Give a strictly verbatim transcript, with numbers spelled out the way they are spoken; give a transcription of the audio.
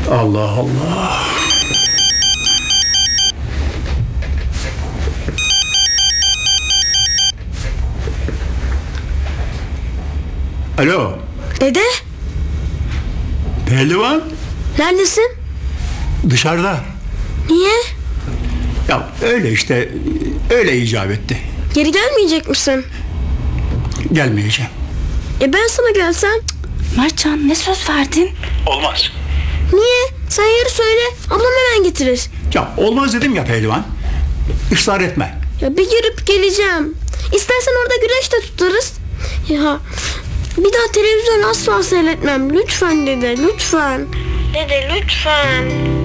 Allah Allah. Alo. Dede, Pehlivan. neredesin? Dışarıda. Niye? Ya öyle işte. Öyle icap etti. Geri gelmeyecek misin? Gelmeyeceğim. E ben sana gelsem? Mertcan, ne söz verdin? Olmaz. Niye? Sen yarı söyle, ablam hemen getirir. Ya olmaz dedim ya Pehlivan. Israr etme. Ya bir girip geleceğim. İstersen orada güreş de tutarız. Ya bir daha televizyon asla seyretmem. Lütfen dede, lütfen. Dede lütfen.